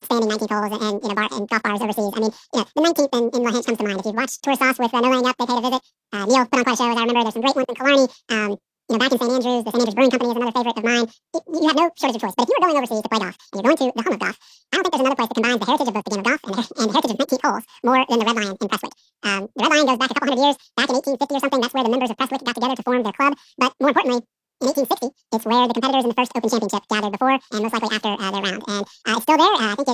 spanning 19th holes and golf bars overseas. I mean, the 19th in La Hinch comes to mind. If you've watched Tour Sauce with No Laying Up, they paid a visit. Neil put on quite a show, as I remember. There's some great ones in Killarney. Back in St. Andrews, the St. Andrews Brewing Company is another favorite of mine. You have no shortage of choice. But if you are going overseas to play golf, and you're going to the home of golf, I don't think there's another place that combines the heritage of both the game of golf and the heritage of 19th holes more than the Red Lion in Prestwick. The Red Lion goes back a couple hundred years. Back in 1850 or something, that's where the members of Prestwick got together to form their club. But more importantly, in 1860, it's where the competitors in the first Open Championship gathered before and most likely after their round. And it's still there. I think